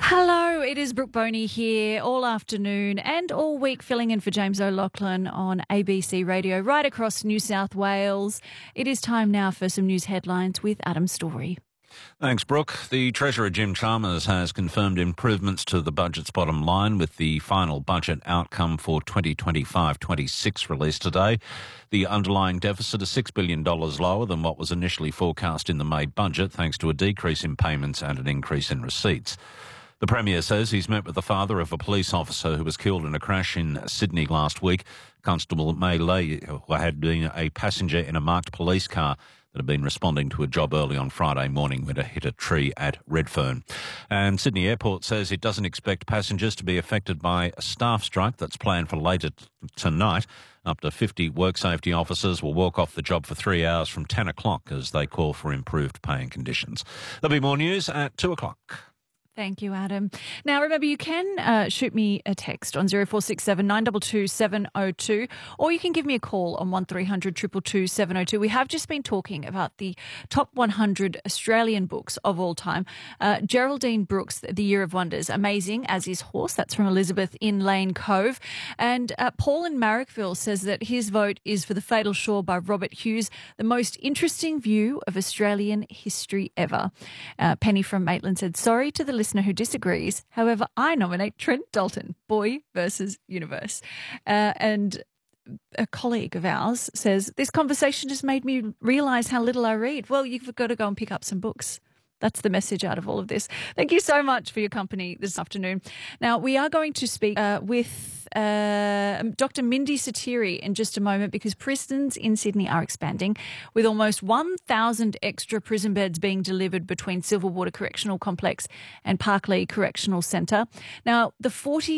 Hello, it is Brooke Boney here all afternoon and all week filling in for James O'Loughlin on ABC Radio right across New South Wales. It is time now for some news headlines with Adam Story. Thanks, Brooke. The Treasurer Jim Chalmers has confirmed improvements to the budget's bottom line with the final budget outcome for 2025-26 released today. The underlying deficit is $6 billion lower than what was initially forecast in the May budget, thanks to a decrease in payments and an increase in receipts. The Premier says he's met with the father of a police officer who was killed in a crash in Sydney last week. Constable May Lay, who had been a passenger in a marked police car that had been responding to a job early on Friday morning when it hit a tree at Redfern. And Sydney Airport says it doesn't expect passengers to be affected by a staff strike that's planned for later tonight. Up to 50 work safety officers will walk off the job for 3 hours from 10 o'clock as they call for improved pay and conditions. There'll be more news at 2 o'clock. Thank you, Adam. Now, remember, you can shoot me a text on 0467 922 702, or you can give me a call on 1300 222 702. We have just been talking about the top 100 Australian books of all time. Geraldine Brooks' The Year of Wonders, amazing, as is Horse. That's from Elizabeth in Lane Cove. And Paul in Marrickville says that his vote is for The Fatal Shore by Robert Hughes, the most interesting view of Australian history ever. Penny from Maitland said, sorry to the listener who disagrees. However, I nominate Trent Dalton, Boy versus Universe. And a colleague of ours says, this conversation just made me realise how little I read. Well, you've got to go and pick up some books. That's the message out of all of this. Thank you so much for your company this afternoon. Now, we are going to speak with Dr. Mindy Satiri in just a moment, because prisons in Sydney are expanding, with almost 1,000 extra prison beds being delivered between Silverwater Correctional Complex and Parklea Correctional Centre. Now, the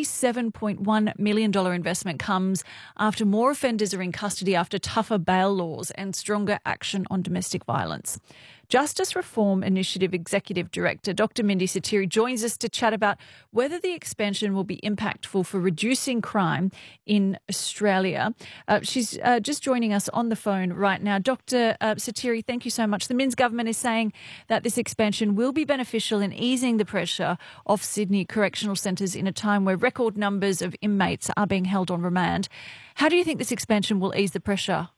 $47.1 million investment comes after more offenders are in custody after tougher bail laws and stronger action on domestic violence. Justice Reform Initiative Executive Director Dr. Mindy Satiri joins us to chat about whether the expansion will be impactful for reducing crime in Australia. She's just joining us on the phone right now. Dr. Satiri, thank you so much. The Minns government is saying that this expansion will be beneficial in easing the pressure off Sydney correctional centres in a time where record numbers of inmates are being held on remand. How do you think this expansion will ease the pressure?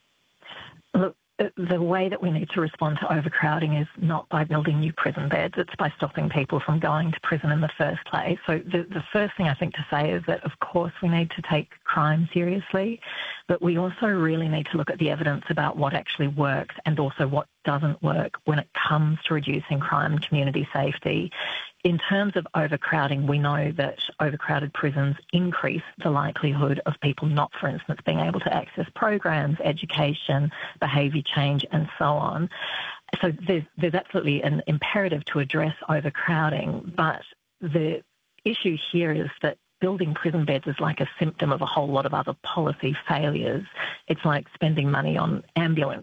Look, the way that we need to respond to overcrowding is not by building new prison beds, it's by stopping people from going to prison in the first place. So the first thing I think to say is that, of course, we need to take crime seriously, but we also really need to look at the evidence about what actually works and also what doesn't work when it comes to reducing crime and community safety. In terms of overcrowding, we know that overcrowded prisons increase the likelihood of people not, for instance, being able to access programs, education, behaviour change and so on. So there's absolutely an imperative to address overcrowding, but the issue here is that building prison beds is like a symptom of a whole lot of other policy failures. It's like spending money on ambulance